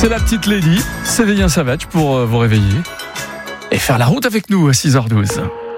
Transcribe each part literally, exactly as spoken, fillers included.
C'est la petite Lady, Sévérien Savage pour euh, vous réveiller et faire la route avec nous à six heures douze.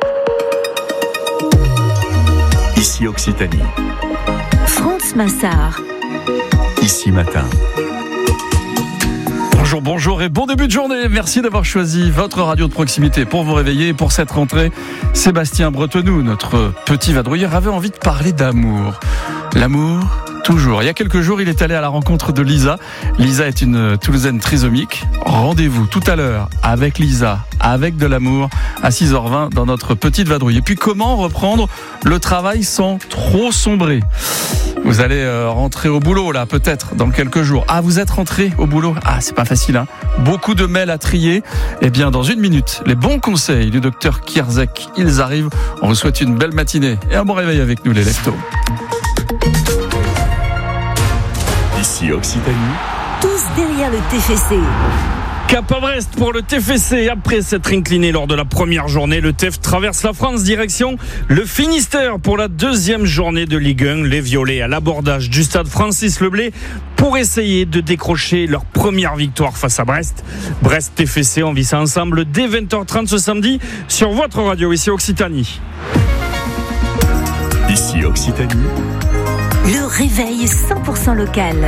Ici Occitanie. France Massard. Ici Matin. Bonjour, bonjour et bon début de journée. Merci d'avoir choisi votre radio de proximité pour vous réveiller. Et pour cette rentrée, Sébastien Bretenou, notre petit vadrouilleur, avait envie de parler d'amour. L'amour, toujours. Il y a quelques jours, il est allé à la rencontre de Lisa. Lisa est une Toulousaine trisomique. Rendez-vous tout à l'heure avec Lisa, avec de l'amour, à six heures vingt dans notre petite vadrouille. Et puis, comment reprendre le travail sans trop sombrer ? Vous allez euh, rentrer au boulot, là, peut-être, dans quelques jours. Ah, vous êtes rentré au boulot ? Ah, c'est pas facile, hein ? Beaucoup de mails à trier. Eh bien, dans une minute, les bons conseils du docteur Kierzek, ils arrivent. On vous souhaite une belle matinée et un bon réveil avec nous, les lectos. Ici Occitanie. Tous derrière le T F C. Cap à Brest pour le T F C. Après s'être incliné lors de la première journée, le T F traverse la France direction le Finistère pour la deuxième journée de Ligue un. Les Violets à l'abordage du stade Francis Leblay pour essayer de décrocher leur première victoire face à Brest. Brest T F C, on vit ça ensemble dès vingt heures trente ce samedi sur votre radio ici Occitanie. Ici Occitanie. Le réveil cent pour cent local.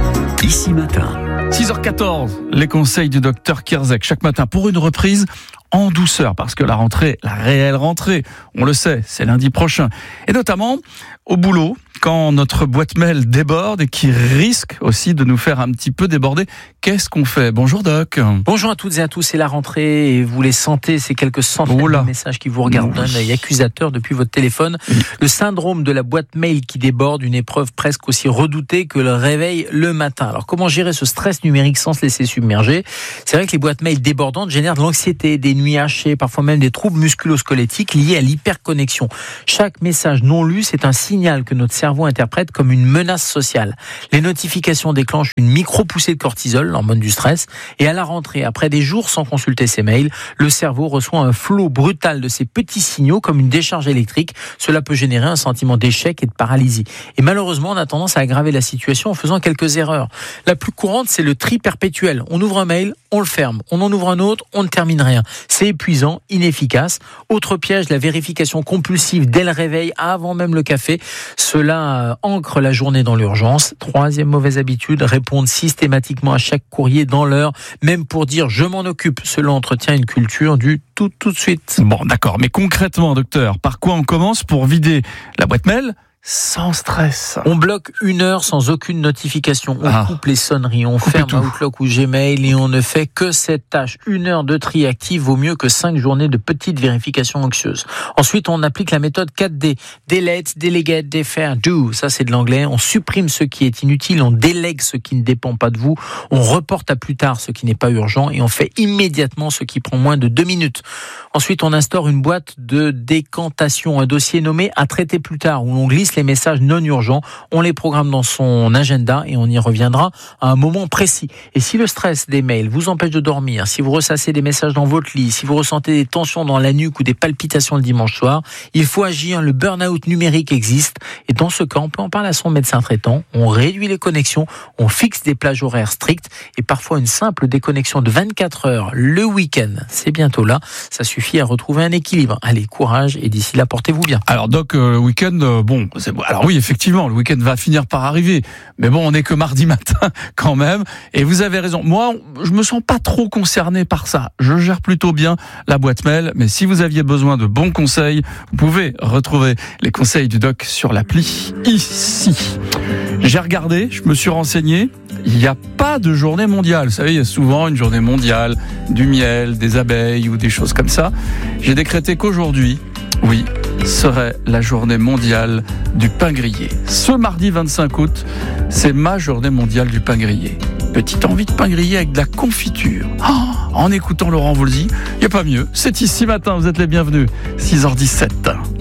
Ici Matin. six heures quatorze, les conseils du docteur Kierzek chaque matin pour une reprise en douceur, parce que la rentrée, la réelle rentrée, on le sait, c'est lundi prochain. Et notamment au boulot, quand notre boîte mail déborde et qui risque aussi de nous faire un petit peu déborder, qu'est-ce qu'on fait ? Bonjour Doc. Bonjour à toutes et à tous, c'est la rentrée et vous les sentez, ces quelques centaines Oula. de messages qui vous regardent d'un œil accusateur depuis votre téléphone. Oui. Le syndrome de la boîte mail qui déborde, une épreuve presque aussi redoutée que le réveil le matin. Alors comment gérer ce stress numérique sans se laisser submerger ? C'est vrai que les boîtes mail débordantes génèrent de l'anxiété, des nuits hachées, parfois même des troubles musculo-squelettiques liés à l'hyperconnexion. Chaque message non lu, c'est un signal que notre cerveau interprète comme une menace sociale. Les notifications déclenchent une micro-poussée de cortisol, l'hormone du stress, et à la rentrée, après des jours sans consulter ses mails, le cerveau reçoit un flot brutal de ces petits signaux comme une décharge électrique. Cela peut générer un sentiment d'échec et de paralysie. Et malheureusement, on a tendance à aggraver la situation en faisant quelques erreurs. La plus courante, c'est le tri perpétuel. On ouvre un mail, on le ferme. On en ouvre un autre, on ne termine rien. C'est épuisant, inefficace. Autre piège, la vérification compulsive dès le réveil, avant même le café. Cela euh, ancre la journée dans l'urgence. Troisième mauvaise habitude, répondre systématiquement à chaque courrier dans l'heure, même pour dire je m'en occupe. Cela entretient une culture du tout tout de suite. Bon, d'accord, mais concrètement, docteur, par quoi on commence pour vider la boîte mail sans stress ? On bloque une heure sans aucune notification. On Ah. coupe les sonneries, on Coupez ferme tout. Outlook ou Gmail et on ne fait que cette tâche. Une heure de tri actif vaut mieux que cinq journées de petites vérifications anxieuses. Ensuite, on applique la méthode quatre D. Delete, delegate, defer, do. Ça, c'est de l'anglais. On supprime ce qui est inutile, on délègue ce qui ne dépend pas de vous, on reporte à plus tard ce qui n'est pas urgent et on fait immédiatement ce qui prend moins de deux minutes. Ensuite, on instaure une boîte de décantation, un dossier nommé à traiter plus tard où l'on glisse les messages non urgents, on les programme dans son agenda et on y reviendra à un moment précis. Et si le stress des mails vous empêche de dormir, si vous ressassez des messages dans votre lit, si vous ressentez des tensions dans la nuque ou des palpitations le dimanche soir, il faut agir. Le burn-out numérique existe et dans ce cas, on peut en parler à son médecin traitant. On réduit les connexions, on fixe des plages horaires strictes et parfois une simple déconnexion de vingt-quatre heures le week-end. C'est bientôt là. Ça suffit à retrouver un équilibre. Allez, courage et d'ici là, portez-vous bien. Alors Doc, euh, le week-end, euh, bon, c'est bon. Alors oui, effectivement, le week-end va finir par arriver, mais bon, on n'est que mardi matin quand même. Et vous avez raison. Moi, je me sens pas trop concerné par ça. Je gère plutôt bien la boîte mail. Mais si vous aviez besoin de bons conseils, vous pouvez retrouver les conseils du Doc sur l'appli ici. J'ai regardé, je me suis renseigné. Il n'y a pas de journée mondiale. Vous savez, il y a souvent une journée mondiale du miel, des abeilles ou des choses comme ça. J'ai décrété qu'aujourd'hui, oui, serait la journée mondiale du pain grillé. Ce mardi vingt-cinq août, c'est ma journée mondiale du pain grillé. Petite envie de pain grillé avec de la confiture. Oh, en écoutant Laurent Voulzy, il n'y a pas mieux. C'est ici matin, vous êtes les bienvenus. six heures dix-sept.